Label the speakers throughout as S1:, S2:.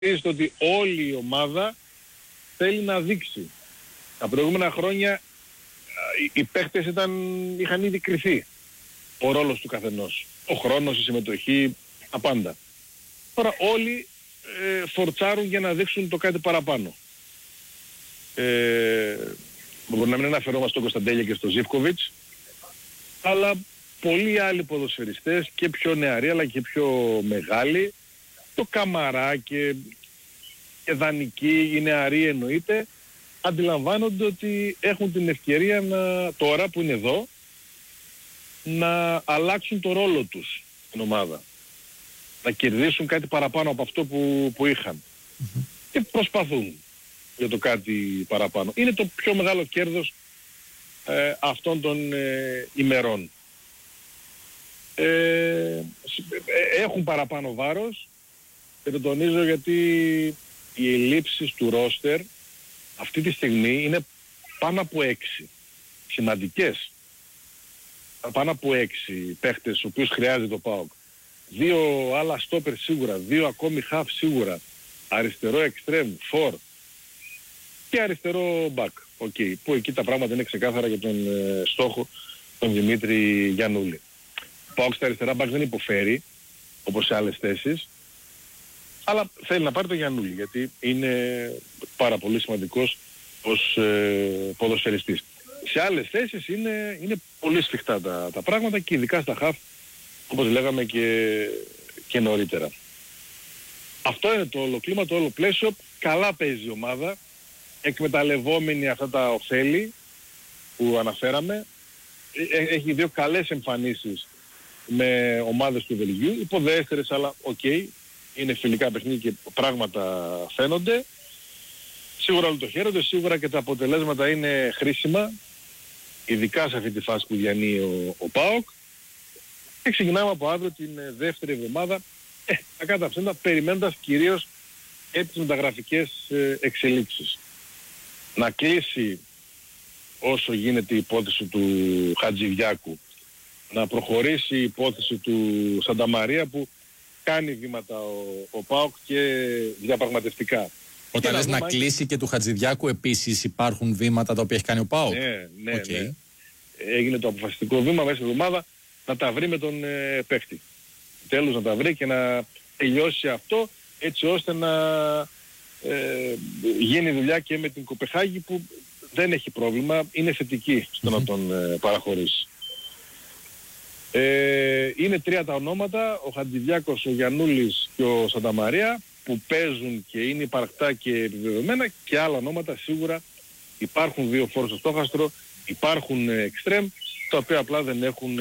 S1: είστε ότι όλη η ομάδα θέλει να δείξει. Τα προηγούμενα χρόνια οι παίχτες είχαν ήδη κριθεί ο ρόλος του καθενός. Ο χρόνος, η συμμετοχή, τα πάντα. Τώρα όλοι φορτσάρουν για να δείξουν το κάτι παραπάνω. Μπορεί να μην αναφερόμαστε στον Κωνσταντέλια και στον Ζίβκοβιτς, αλλά πολλοί άλλοι ποδοσφαιριστές και πιο νεαροί αλλά και πιο μεγάλοι, το Καμαρά και δανεικοί, οι νεαροί εννοείται, αντιλαμβάνονται ότι έχουν την ευκαιρία τώρα που είναι εδώ να αλλάξουν το ρόλο τους στην ομάδα. Να κερδίσουν κάτι παραπάνω από αυτό που είχαν. Και προσπαθούν για το κάτι παραπάνω. Είναι το πιο μεγάλο κέρδος αυτών των ημερών. Έχουν παραπάνω βάρος και το τονίζω γιατί οι ελλείψεις του ρόστερ αυτή τη στιγμή είναι πάνω από 6 σημαντικές. Πάνω από 6 παίχτες στους οποίους χρειάζεται το ΠΑΟΚ. 2 άλλα στόπερ σίγουρα, 2 ακόμη χαφ σίγουρα, αριστερό εξτρέμ, φορ και αριστερό μπακ. Okay, που εκεί τα πράγματα είναι ξεκάθαρα για τον στόχο τον Δημήτρη Γιαννούλη. Ο ΠΑΟΚ στα αριστερά μπακ δεν υποφέρει όπως σε άλλες θέσεις, αλλά θέλει να πάρει τον Γιαννούλη γιατί είναι πάρα πολύ σημαντικός ως ποδοσφαιριστής. Σε άλλες θέσεις είναι πολύ σφιχτά τα πράγματα και ειδικά στα χαφ, όπως λέγαμε και νωρίτερα. Αυτό είναι το όλο κλίμα, το όλο πλαίσιο. Καλά παίζει η ομάδα, εκμεταλλευόμενη αυτά τα ωφέλη που αναφέραμε. Έχει 2 καλές εμφανίσεις με ομάδες του Βελγίου, υποδέστερες αλλά είναι φιλικά παιχνίδια και πράγματα φαίνονται. Σίγουρα όλοι το χαίρονται, σίγουρα και τα αποτελέσματα είναι χρήσιμα, ειδικά σε αυτή τη φάση που διανύει ο ΠΑΟΚ. Και ξεκινάμε από αύριο την δεύτερη εβδομάδα, κατά ψέματα, περιμένοντας κυρίως τις μεταγραφικές εξελίξεις. Να κλείσει όσο γίνεται η υπόθεση του Χατζηδιάκου, να προχωρήσει η υπόθεση του Σανταμαρία που κάνει βήματα ο ΠΑΟΚ και διαπραγματευτικά.
S2: Όταν λες να κλείσει και του Χατζηδιάκου επίσης υπάρχουν βήματα τα οποία έχει κάνει ο ΠΑΟΚ.
S1: Ναι. Έγινε το αποφασιστικό βήμα μέσα στην εβδομάδα να τα βρει με τον παίχτη. Τέλος να τα βρει και να τελειώσει αυτό έτσι ώστε να γίνει δουλειά και με την Κοπεχάγη που δεν έχει πρόβλημα, είναι θετική στο να τον παραχωρήσει. Είναι 3 τα ονόματα, ο Χατζηδιάκος, ο Γιαννούλης και ο Σανταμαρία που παίζουν και είναι υπαρκτά και επιβεβαιωμένα, και άλλα ονόματα σίγουρα υπάρχουν, 2 φόρ στο στόχαστρο, υπάρχουν εξτρέμ, τα οποία απλά δεν έχουν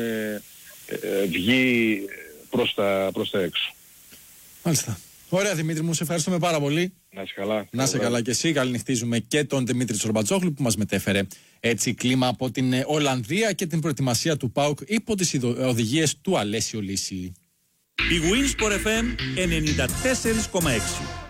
S1: βγει προς τα έξω.
S2: Μάλιστα. Ωραία Δημήτρη μου, σε ευχαριστούμε πάρα πολύ.
S1: Να είσαι καλά.
S2: Να είσαι καλά και εσύ. Καληνυχτίζουμε και τον Δημήτρη Τσορμπατζόγλου που μας μετέφερε έτσι κλίμα από την Ολλανδία και την προετοιμασία του ΠΑΟΚ υπό τις οδηγίες του Αλέσιο Λύση.
S3: Η Winsport FM 94,6.